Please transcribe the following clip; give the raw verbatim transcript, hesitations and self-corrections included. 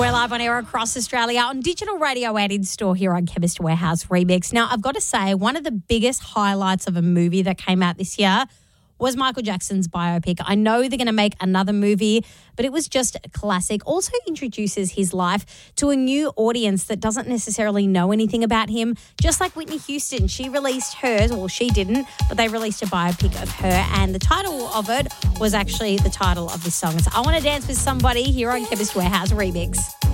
We're live on air across Australia on digital radio and in store here on Chemist Warehouse Remix. Now, I've got to say, one of the biggest highlights of a movie that came out this year was Michael Jackson's biopic. I know they're going to make another movie, but it was just a classic. Also introduces his life to a new audience that doesn't necessarily know anything about him. Just like Whitney Houston, she released hers, well, she didn't, but they released a biopic of her, and the title of it was actually the title of this song. So I Want to Dance with Somebody here on Chemist Warehouse Remix.